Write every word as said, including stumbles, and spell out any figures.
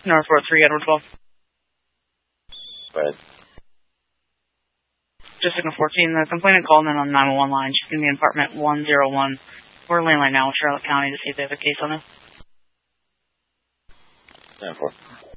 North Road three, Edward twelve. Go ahead. Just signal fourteen, the complainant called in on the nine one one line. She's going to be in apartment one oh one. We're landline now with Charlotte County to see if they have a case on this. ten four.